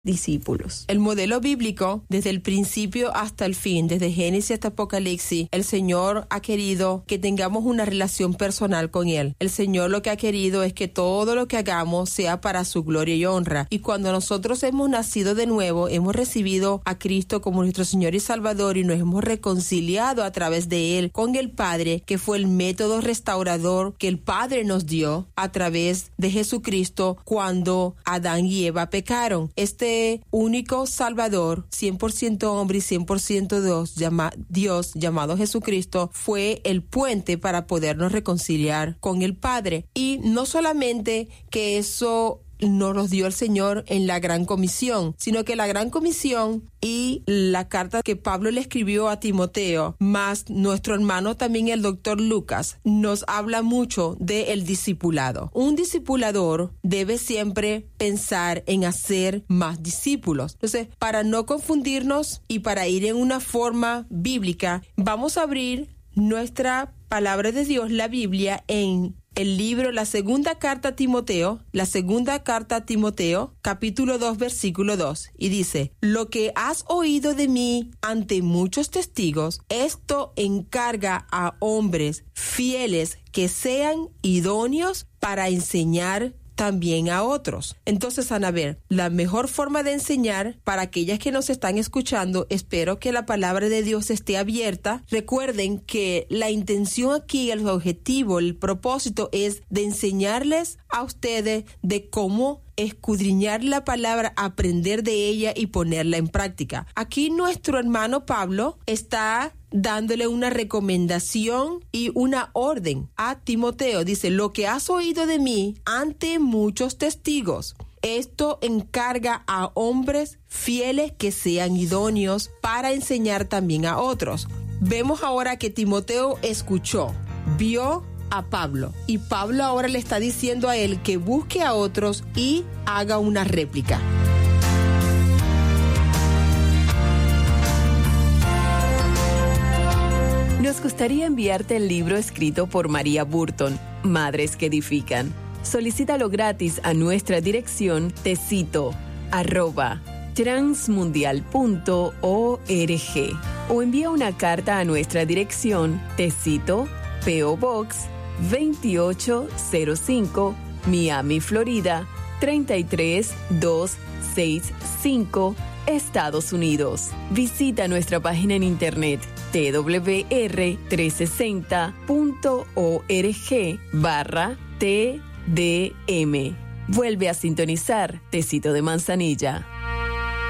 discípulos. El modelo bíblico, desde el principio hasta el fin, desde Génesis hasta Apocalipsis, el Señor ha querido que tengamos una relación personal con Él. El Señor lo que ha querido es que todo lo que hagamos sea para su gloria y honra. Y cuando nosotros hemos nacido de nuevo, hemos recibido a Cristo como nuestro Señor y Salvador y nos hemos reconciliado a través de Él con el Padre, que fue el método restaurador que el Padre nos dio a través de Jesucristo cuando Adán y Eva pecaron. Este único Salvador, 100% hombre y 100% Dios, llamado Jesucristo, fue el puente para podernos reconciliar con el Padre. Y no solamente que eso nos los dio el Señor en la Gran Comisión, sino que la Gran Comisión y la carta que Pablo le escribió a Timoteo, más nuestro hermano también el doctor Lucas, nos habla mucho del discipulado. Un discipulador debe siempre pensar en hacer más discípulos. Entonces, para no confundirnos y para ir en una forma bíblica, vamos a abrir nuestra palabra de Dios, la Biblia, en el libro, la segunda carta a Timoteo, capítulo 2, versículo 2, y dice: lo que has oído de mí ante muchos testigos, esto encarga a hombres fieles que sean idóneos para enseñar también a otros. Entonces, Anabel, la mejor forma de enseñar para aquellas que nos están escuchando, espero que la palabra de Dios esté abierta. Recuerden que la intención aquí, el objetivo, el propósito es de enseñarles a ustedes de cómo escudriñar la palabra, aprender de ella y ponerla en práctica. Aquí nuestro hermano Pablo está dándole una recomendación y una orden a Timoteo. Dice: lo que has oído de mí ante muchos testigos, esto encarga a hombres fieles que sean idóneos para enseñar también a otros. Vemos ahora que Timoteo escuchó, vio a Pablo, y Pablo ahora le está diciendo a él que busque a otros y haga una réplica. Nos gustaría enviarte el libro escrito por María Burton, Madres que Edifican. Solicítalo gratis a nuestra dirección tecito@transmundial.org o envía una carta a nuestra dirección Tecito, P.O. Box 2805, Miami, Florida 33265, Estados Unidos. Visita nuestra página en internet twr360.org/TDM. Vuelve a sintonizar Tecito de Manzanilla.